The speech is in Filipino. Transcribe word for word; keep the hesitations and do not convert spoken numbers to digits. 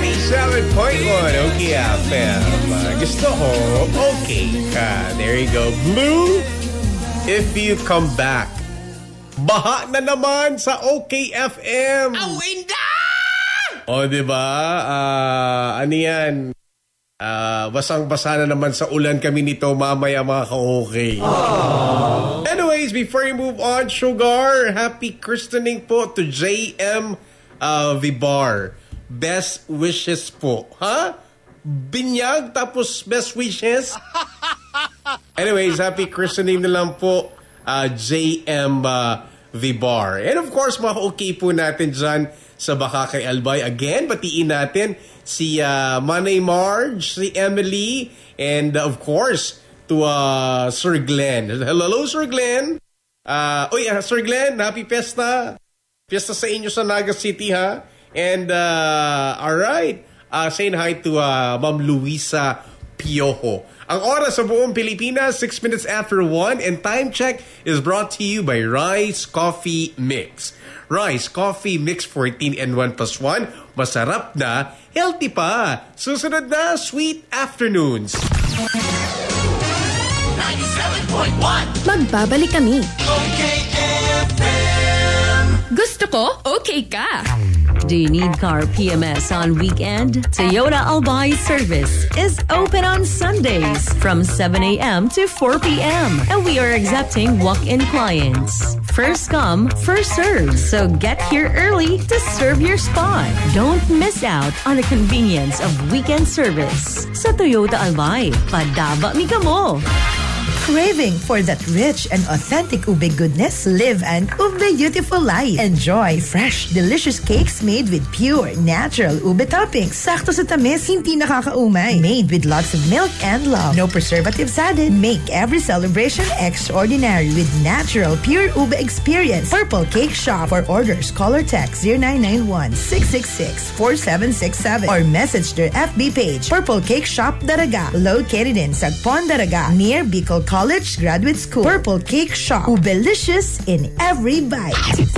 ninety-seven point one O K F M. Uh, gusto ko, okay ka. There you go. Blue, if you come back. Baha na naman sa O K F M. Awinda! O, diba? Uh, ano yan? Uh, basang-basa na naman sa ulan kami nito mamaya mga ka-okay. Anyways, before we move on, Sugar, happy christening po to J M uh, Vibar. Best wishes po. Ha? Binyag tapos best wishes? Anyways, happy christening na lang po uh, J M uh, Vibar. And of course, mga okay po natin dyan sa Baka kay Albay. Again, batiin natin si uh, Manay Marge, si Emily, and uh, of course, to uh, Sir Glenn. Hello, Sir Glenn. Uh, oy, uh, Sir Glenn, happy Fiesta. Fiesta sa inyo sa Naga City, ha? And, uh, alright, uh, saying hi to uh, Ma'am Luisa Piojo. Ang oras sa buong Pilipinas, six minutes after one, and time check is brought to you by Rice Coffee Mix. Rice Coffee Mix fourteen and one plus one. Masarap na, healthy pa. Susunod na, sweet afternoons. ninety-seven point one Magbabalik kami. O K F M. Gusto ko, okay ka. Do you need car P M S on weekend? Toyota Albay service is open on Sundays from seven a.m. to four p.m. and we are accepting walk-in clients. First come, first serve. So get here early to serve your spot. Don't miss out on the convenience of weekend service. Sa Toyota Albay, padaba mi kamo. Craving for that rich and authentic ube goodness? Live an ube beautiful life. Enjoy fresh, delicious cakes made with pure, natural ube toppings. Sakto sa tamis, hindi nakakaumay. Made with lots of milk and love. No preservatives added. Make every celebration extraordinary with natural, pure ube experience. Purple Cake Shop. For orders, call or text zero nine nine one, six six six, four seven six seven or message their F B page, Purple Cake Shop Daraga, located in Sagpon, Daraga, near Bicol College Graduate School. Purple Cake Shop. Ubelicious in every bite.